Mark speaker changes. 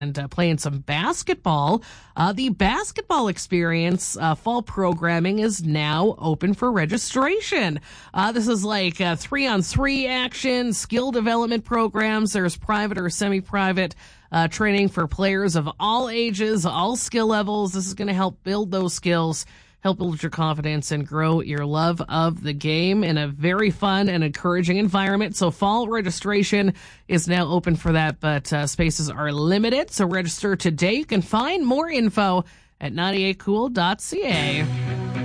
Speaker 1: and playing some basketball. The basketball experience fall programming is now open for registration. This is like 3-on-3 action, skill development programs. There's private or semi-private training for players of all ages, all skill levels. This is going to help build those skills, help build your confidence, and grow your love of the game in a very fun and encouraging environment. So fall registration is now open for that, but spaces are limited. So register today. You can find more info at 98cool.ca.